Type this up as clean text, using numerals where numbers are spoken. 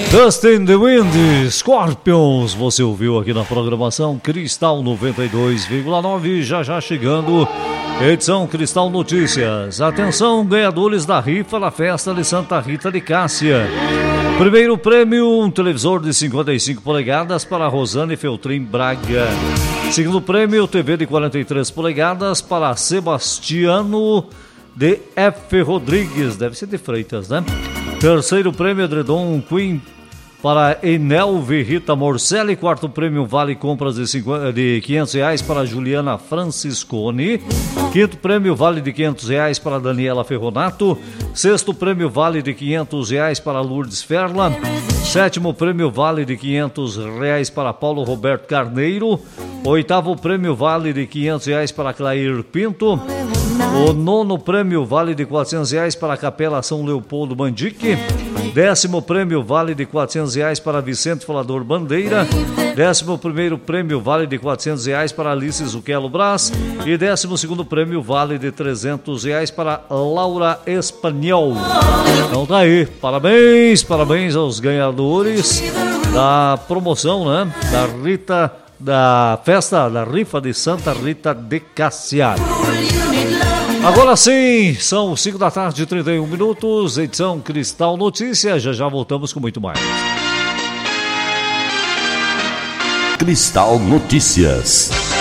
Dust in the Wind, Scorpions, você ouviu aqui na programação Cristal 92,9, já chegando, edição Cristal Notícias. Atenção, ganhadores da rifa da festa de Santa Rita de Cássia. Primeiro prêmio, um televisor de 55 polegadas para Rosane Feltrin Braga. Segundo prêmio, TV de 43 polegadas para Sebastiano de F. Rodrigues, deve ser de Freitas, né? Terceiro prêmio, edredom Queen para Enelve Rita Morcelli. Quarto prêmio, vale compras de R$500 para Juliana Franciscone. Quinto prêmio, vale de R$500 para Daniela Ferronato. Sexto prêmio, vale de R$500 para Lourdes Ferla. Sétimo prêmio, vale de R$500 para Paulo Roberto Carneiro. Oitavo prêmio, vale de R$500 para Clair Pinto. O nono prêmio, vale de R$400 para a Capela São Leopoldo Mandique. Décimo prêmio, vale de R$400 para Vicente Falador Bandeira. 11º prêmio, vale de R$400 para Alice Zucchello Brás. E 12º prêmio, vale de R$300 para Laura Espanhol. Então tá aí, parabéns aos ganhadores da promoção, né? Da festa da rifa de Santa Rita de Cássia. Agora sim, são 5 da tarde e 31 minutos, edição Cristal Notícias, já voltamos com muito mais. Cristal Notícias.